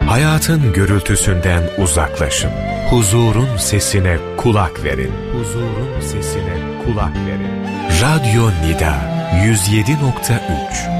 Hayatın gürültüsünden uzaklaşın. Huzurun sesine kulak verin. Huzurun sesine kulak verin. Radyo Nida 107.3